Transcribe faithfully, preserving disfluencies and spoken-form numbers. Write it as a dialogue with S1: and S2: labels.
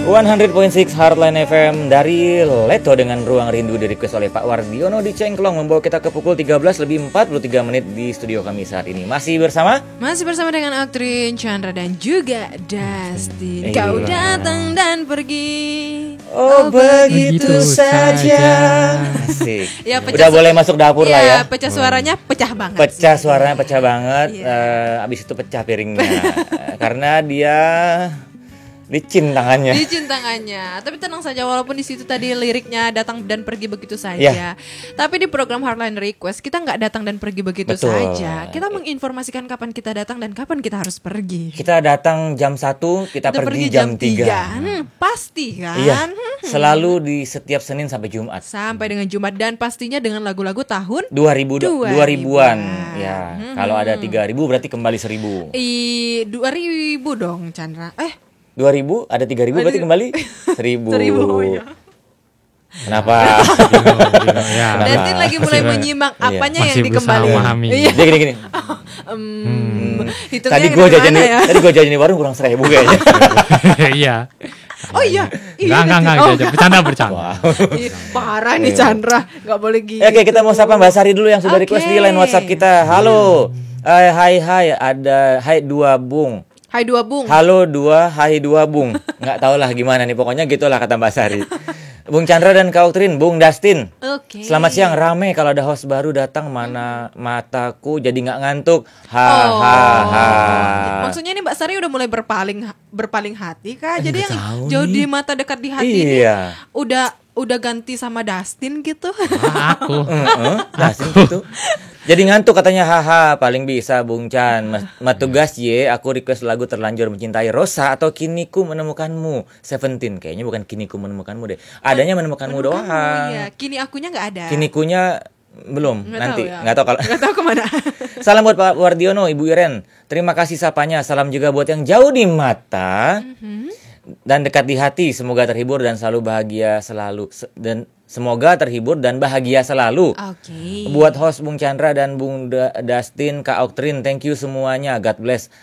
S1: seratus koma enam Heartline F M dari Leto dengan Ruang Rindu di request oleh Pak Wardiono di Cengklong, membawa kita ke pukul tiga belas lebih empat puluh tiga menit di studio kami saat ini. Masih bersama?
S2: Masih bersama dengan Aktrin, Chandra dan juga Dustin.
S1: Eh,
S2: Kau
S1: iya.
S2: datang dan pergi.
S1: Oh, begitu,
S3: begitu
S1: saja.
S3: saja.
S1: Asik.
S2: Ya,
S1: Udah boleh masuk dapur lah ya.
S2: Pecah suaranya pecah banget.
S1: Pecah
S2: sih.
S1: suaranya pecah banget.
S2: Iya.
S1: Eh, abis itu pecah piringnya. Karena dia licin tangannya.
S2: Licin tangannya. Tapi tenang saja, walaupun di situ tadi liriknya datang dan pergi begitu saja.
S1: Ya.
S2: Tapi di program Heartline Request kita nggak datang dan pergi begitu
S1: Betul.
S2: saja. Kita menginformasikan kapan kita datang dan kapan kita harus pergi.
S1: Kita datang jam satu, kita,
S2: Kita
S1: pergi, jam tiga.
S2: Hmm, pasti kan?
S1: Iya. Selalu di setiap Senin sampai Jumat.
S2: Sampai dengan Jumat, dan pastinya dengan lagu-lagu tahun
S1: dua ribu
S2: Dua
S1: dua ribuan.
S2: ribuan.
S1: Ya,
S2: Hmm.
S1: kalau ada tiga ribu berarti kembali seribu.
S2: I dua ribu dong, Chandra. Eh,
S1: dua ribu ada tiga ribu berarti kembali seribu.
S2: seribu, oh iya.
S1: Kenapa?
S3: Ya,
S1: Kenapa?
S2: Dantin lagi mulai
S3: Masih-
S2: menyimak
S1: Iya.
S2: apanya
S3: Masih
S2: yang
S3: berusaha
S2: dikembalikan.
S3: memahami.
S2: Iya.
S1: Dia gini gini.
S2: Hmm, hitungnya
S1: Tadi
S2: dari
S1: gue jajan
S2: mana
S1: di,
S2: ya?
S1: tadi gue jajan di warung kurang seribu kayaknya.
S3: Iya.
S2: Oh iya, iya.
S3: Enggak, enggak, enggak,
S2: oh,
S3: enggak, bercanda, bercanda.
S1: Wow.
S2: Ih, parah nih
S1: Iya.
S2: Chandra, nggak boleh gitu.
S1: Oke, kita mau sapa Mbak Sari dulu yang sudah
S2: Oke.
S1: request di line WhatsApp kita. Halo. Eh, hai hai ada hai dua bung.
S2: Hai dua bung.
S1: Halo dua, hai dua bung. Nggak tahu lah gimana nih, pokoknya gitulah kata Mbak Sari. Bung Chandra dan Kak Oktrin, Bung Dustin.
S2: Oke.
S1: Selamat siang, rame kalau ada host baru datang, mana mataku jadi nggak ngantuk. Ha
S2: Oh.
S1: ha ha.
S2: Maksudnya ini Mbak Sari udah mulai berpaling berpaling hati kah? Jadi
S1: nggak
S2: yang
S1: tahu
S2: jauh
S1: nih.
S2: di mata dekat di hati ini
S1: Iya.
S2: udah udah ganti sama Dustin gitu.
S3: Ah, aku.
S1: Heeh, Dustin gitu. Jadi ngantuk katanya, haha, paling bisa Bung Chan. Mas- Matugas ye, aku request lagu Terlanjur Mencintai Rosa atau Kiniku Menemukanmu. Seventeen, kayaknya bukan Kiniku Menemukanmu deh. Adanya Menemukanmu doang.
S2: Iya, kini akunya nggak ada.
S1: Kinikunya belum,
S2: Nggak
S1: nanti
S2: tahu ya.
S1: nggak tahu kalau.
S2: Nggak tahu kemana.
S1: Salam buat Pak Wardiono, Ibu Iren. Terima kasih sapanya. Salam juga buat yang jauh di mata dan dekat di hati. Semoga terhibur dan selalu bahagia selalu. Se- Dan semoga terhibur dan bahagia selalu.
S2: Oke.
S1: Buat host Bung Chandra dan Bung Da- Dustin, Kak Oktrin, thank you semuanya. God bless.